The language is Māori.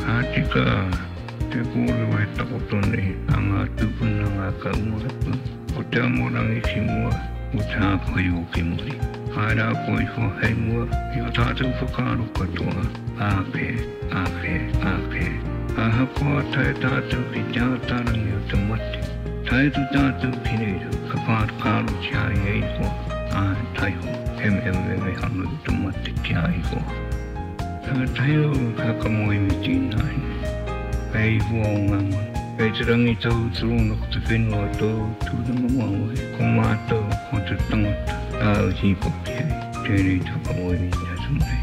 Atika te kore wai takotone anga tupuna ngā kaumurapu. Ko te amorangi ki mua, o te hāpai o ke muri. Haere a koe fo hei mua, i o tātou whakaro katoa. Āpe, āpe, āpe. Aha koa tae tātou ki te ātarangi o te mate. Tae tu tātou ki reiru, ka pāru kāro ti ai ei hoa. Ai taiho, me hanu o te mate ki ai hoa. Ka tae o kakamoi mi tīnai. Hei hoa o ngā mana. Kei te rangi tau tūna ko te whenua tau tūna mamawe. Ko mātou ko te tangata. Tāu hipo ki hei. Tēnei tuka moi mi nia tumai.